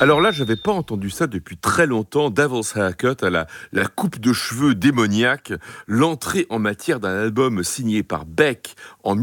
Alors là, j'avais pas entendu ça depuis très longtemps. Devil's Haircut, à la coupe de cheveux démoniaque, l'entrée en matière d'un album signé par Beck en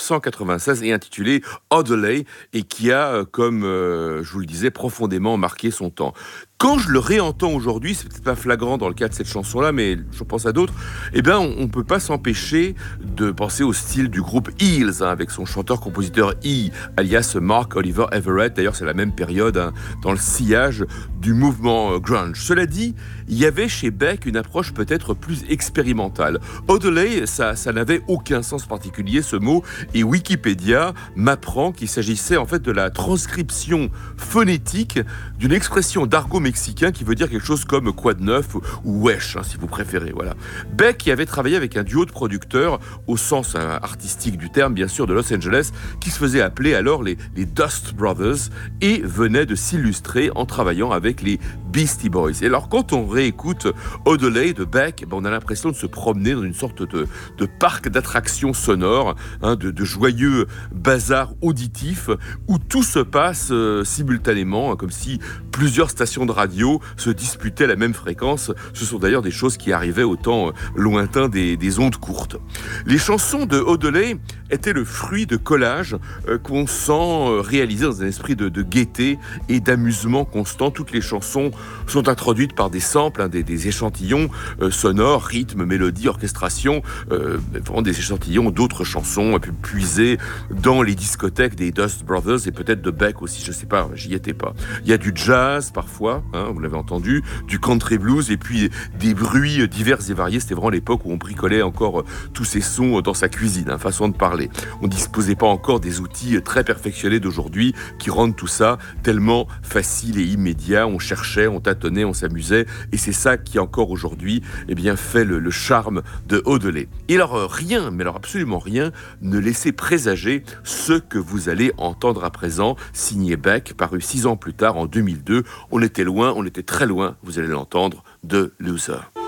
1996 et intitulé Odelay, et qui a, comme je vous le disais, profondément marqué son temps. Quand je le réentends aujourd'hui, c'est peut-être pas flagrant dans le cas de cette chanson-là, mais je pense à d'autres, eh bien, on peut pas s'empêcher de penser au style du groupe Eels, avec son chanteur-compositeur E, alias Mark Oliver Everett. D'ailleurs, c'est la même période, dans le sillage du mouvement grunge. Cela dit, il y avait chez Beck une approche peut-être plus expérimentale. Odelay, ça n'avait aucun sens particulier, ce mot, et Wikipédia m'apprend qu'il s'agissait en fait de la transcription phonétique d'une expression d'argot mexicain qui veut dire quelque chose comme quoi de neuf ou wesh, si vous préférez. Voilà. Beck qui avait travaillé avec un duo de producteurs, au sens artistique du terme, bien sûr, de Los Angeles, qui se faisait appeler alors les Dust Brothers, et venait de s'illustrer en travaillant avec les Beastie Boys. Et alors, quand on réécoute Odelay de Beck, on a l'impression de se promener dans une sorte de parc d'attractions sonores, de joyeux bazar auditif, où tout se passe simultanément, comme si plusieurs stations de radio se disputaient la même fréquence. Ce sont d'ailleurs des choses qui arrivaient au temps lointain des ondes courtes. Les chansons de Odelay étaient le fruit de collages qu'on sent réalisés dans un esprit de gaieté et d'amusement constant. Toutes les chansons sont introduites par des samples, des échantillons sonores, rythmes, mélodies, orchestrations, vraiment des échantillons d'autres chansons puisées dans les discothèques des Dust Brothers et peut-être de Beck aussi, je sais pas, j'y étais pas. Il y a du jazz parfois, vous l'avez entendu, du country blues et puis des bruits divers et variés. C'était vraiment l'époque où on bricolait encore tous ces sons dans sa cuisine, façon de parler. On ne disposait pas encore des outils très perfectionnés d'aujourd'hui qui rendent tout ça tellement facile et immédiat. On cherchait, on tâtonnait, on s'amusait, et c'est ça qui encore aujourd'hui fait le charme de Odelay. Et alors rien, mais alors absolument rien, ne laissait présager ce que vous allez entendre à présent, signé Beck, paru 6 ans plus tard en 2002. On était loin, on était très loin, vous allez l'entendre, de Loser.